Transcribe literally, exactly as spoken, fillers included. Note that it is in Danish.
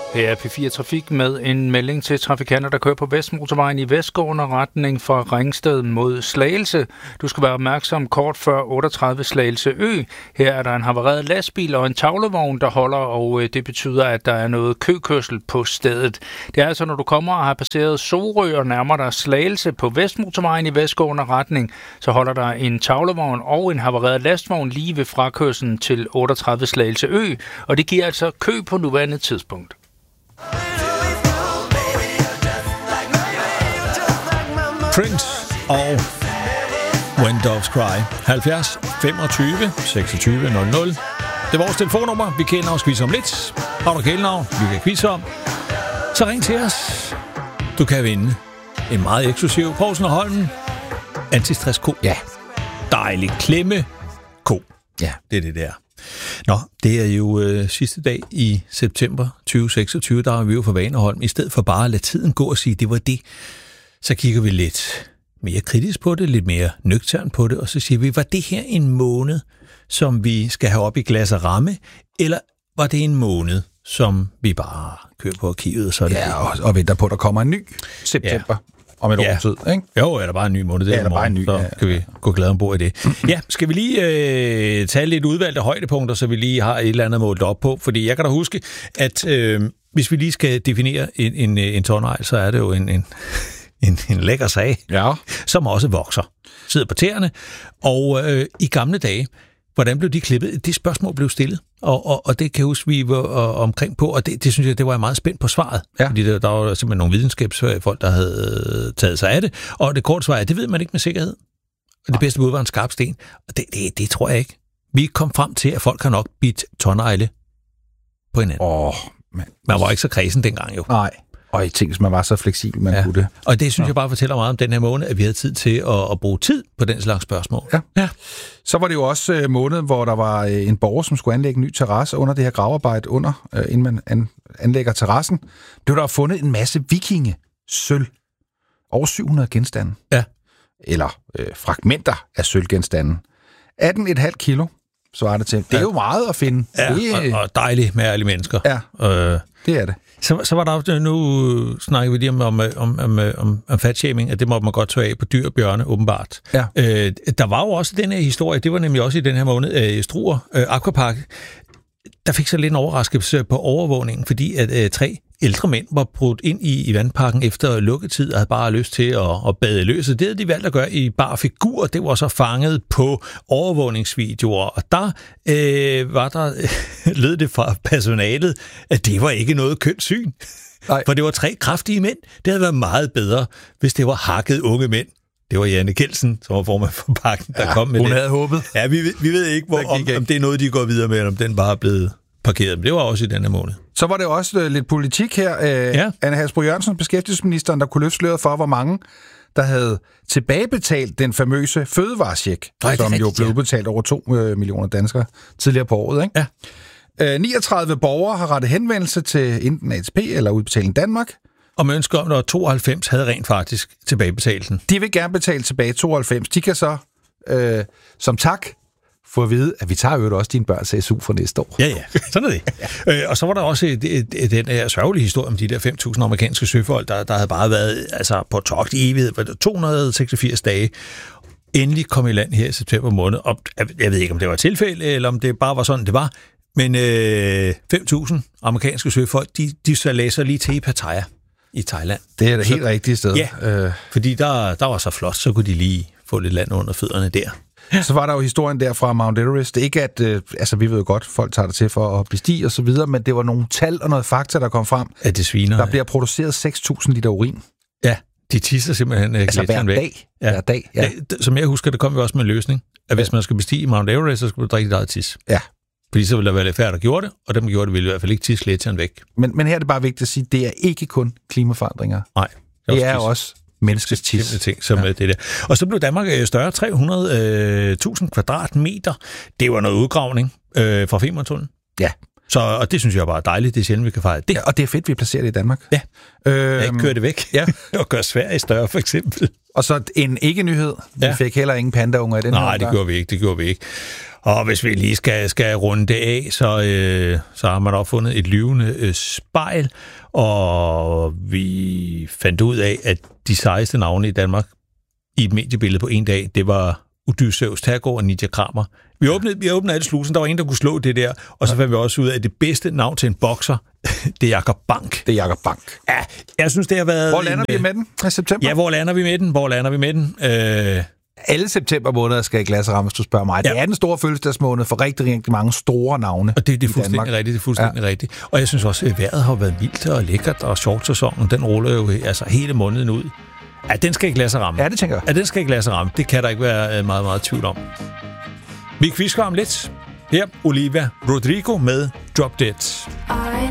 Her er P fire Trafik med en melding til trafikanter, der kører på Vestmotorvejen i vestgående retning fra Ringsted mod Slagelse. Du skal være opmærksom kort før otteogtredive Slagelse Ø. Her er der en havareret lastbil og en tavlevogn, der holder, og det betyder, at der er noget køkørsel på stedet. Det er altså, når du kommer og har passeret Sorø og nærmer dig Slagelse på Vestmotorvejen i vestgående retning, så holder der en tavlevogn og en havareret lastvogn lige ved frakørslen til otteogtredive Slagelse Ø, og det giver altså kø på nuværende tidspunkt. Prince og When Doves Cry. halvfjerds femogtyve seksogtyve nul nul. Det er vores telefonnummer. Vi kender os quiz om lidt. Har du kælenavn, vi kan quiz om, så ring til os. Du kan vinde en meget eksklusiv Poulsen og Holm antistress-ko. Ja. Dejlig klemme ko. Ja. Det er det der. Nå, det er jo øh, sidste dag i september tyve seksogtyve, der er vi jo for Vaneholm. I stedet for bare at lade tiden gå og sige, det var det, så kigger vi lidt mere kritisk på det, lidt mere nøgtern på det, og så siger vi, var det her en måned, som vi skal have op i glas og ramme, eller var det en måned, som vi bare kører på arkivet, så er det ja, og, og venter på, at der kommer en ny september. Ja. Om et ja. års tid, ikke? Jo, er der bare en ny måned. Det ja, er der bare en ny. Så ja. kan vi gå glad ombord i det. Ja, skal vi lige øh, tage lidt udvalgte højdepunkter, så vi lige har et eller andet målt op på? Fordi jeg kan da huske, at øh, hvis vi lige skal definere en, en, en tårnegl, så er det jo en, en, en, en lækker sag, ja. som også vokser. Sidder på tæerne. Og øh, i gamle dage, hvordan blev de klippet? Det spørgsmål blev stillet, og, og, og det kan jeg huske, vi var øh, omkring på, og det, det synes jeg, det var jeg meget spændt på svaret. Ja. Fordi der, der var simpelthen nogle videnskabsfolk, der havde taget sig af det, og det korte svar er, det ved man ikke med sikkerhed. Og det bedste bud var en skarp sten, og det, det, det tror jeg ikke. Vi kom frem til, at folk har nok bidt tårnegle på hinanden. Åh, man. Man var ikke så kredsen dengang jo. Nej. Og jeg tænkte, man var så fleksibel, man ja. kunne det. Og det synes ja. jeg bare fortæller meget om den her måned, at vi havde tid til at, at bruge tid på den slags spørgsmål. Ja. ja. Så var det jo også uh, måneden, hvor der var uh, en borger, som skulle anlægge en ny terrasse under det her gravearbejde under, uh, inden man an, anlægger terrassen. Blev der fundet en masse vikinge sølv. Over syv hundrede genstande. Ja. Eller uh, fragmenter af sølvgenstande. atten komma fem kilo svarer det til. Det er ja. jo meget at finde. Ja, det... og, og dejligt med ærlige mennesker. Ja, øh. det er det. Så, så var der nu snakker vi lige om, om, om, om, om, om fatshaming, at det må man godt tage af på dyr og bjørne, åbenbart. Ja. Øh, der var jo også den her historie, det var nemlig også i den her måned, øh, Struer øh, Aquapark, der fik så lidt en overraskelse på overvågningen, fordi at øh, tre ældre mænd var brudt ind i, i vandparken efter lukketid og havde bare lyst til at, at bade løs. Og det havde de valgt at gøre i bar figur. Det var så fanget på overvågningsvideoer. Og der øh, var der, lød det fra personalet, at det var ikke noget kønt syn. Nej. For det var tre kraftige mænd. Det havde været meget bedre, hvis det var hakket unge mænd. Det var Janne Kelsen, som var formand for parken, der ja, kom med hun det. Hun havde håbet. Ja, vi, vi ved ikke, hvor, om, om det er noget, de går videre med, eller om den bare er blevet parkeret. Men det var også i denne måned. Så var det også lidt politik her. Ja. Anne Hasbro Jørgensen, beskæftigelsesministeren, der kunne løfte sløret for, hvor mange, der havde tilbagebetalt den famøse fødevarecheck, som rigtigt, jo blev ja. udbetalt over to millioner danskere tidligere på året. Ikke? Ja. niogtredive borgere har rettet henvendelse til enten A T P eller Udbetaling Danmark. Og man ønsker om, at tooghalvfems havde rent faktisk tilbagebetalt den. De vil gerne betale tilbage tooghalvfems. De kan så, øh, som tak, få at vide, at vi tager jo også dine børns S U for næste år. Ja, ja. Sådan er det. ja. øh, og så var der også et, et, et, den her sørgelige historie om de der fem tusind amerikanske søfolk, der, der havde bare været altså, på togt i evighed, to hundrede og seksogfirs dage. Endelig kom i land her i september måned. Og jeg ved ikke, om det var et tilfælde, eller om det bare var sådan, det var. Men øh, fem tusind amerikanske søfolk, de, de så læser lige til i Pattaya i Thailand. Det er det helt rigtige sted. Ja, øh. fordi der, der var så flot, så kunne de lige få lidt land under fødderne der. Ja. Så var der jo historien der fra Mount Everest. Det er ikke at, øh, altså vi ved jo godt, folk tager det til for at bestige og så videre, men det var nogle tal og noget fakta, der kom frem. At det sviner. Der bliver produceret seks tusind liter urin. Ja, de tisser simpelthen altså hver væk. dag. Ja. Hver dag, ja. ja. Som jeg husker, det kom jo også med en løsning, at hvis man skal bestige Mount Everest, så skulle du drikke dit eget tis. Ja. Fordi så ville der være lidt færre, der gjorde det, og dem, der gjorde det, ville i hvert fald ikke tisse gletsjeren væk. Men, men her er det bare vigtigt at sige, det er ikke kun klimaforandringer. Nej. Det, det er også, også menneskets tis. Ting, som ja. det der. Og så blev Danmark større, tre hundrede tusind kvadratmeter. Det var noget udgravning øh, fra Femerntunnelen. Ja. Så, og det synes jeg bare er dejligt. Det er sjældent, vi kan fejre det. Ja, og det er fedt, vi placerer det i Danmark. Ja. Øhm, ikke køre det væk. Ja. Og gøre Sverige større, for eksempel. Og så en ikke-nyhed. Vi ja. fik heller ingen pandaunger i den Nej, her. det gjorde vi ikke. Det gjorde vi ikke. Og hvis vi lige skal, skal runde det af, så, øh, så har man også fundet et lyvende øh, spejl, og vi fandt ud af, at de sejeste navne i Danmark i et mediebillede på en dag, det var Odysseus Tergård og Nidia Kramer. Vi åbnede, vi åbnede alle slusen, der var en, der kunne slå det der, og så fandt vi også ud af, at det bedste navn til en bokser, det er Jakob Bank. Det er Jakob Bank. Ja, jeg synes, det har været... Hvor lander en, vi med den i september? Ja, hvor lander vi med den? Hvor lander vi med den? Øh... Alle september måneder skal i glasramme, hvis du spørger mig. Ja. Det er den store fødselsdagsmåned for rigtig, rigtig mange store navne. Og det, det er fuldstændig rigtigt, det er fuldstændig ja. rigtigt. Og jeg synes også, at vejret har været vildt og lækkert, og shortsæsonen, den ruller jo altså hele måneden ud. Ja, den skal i glasramme. Ja, det tænker jeg. Ja, den skal i glasramme. Det kan der ikke være meget, meget tvivl om. Vi kvisker om lidt. Her, Olivia Rodrigo med Drop Dead. I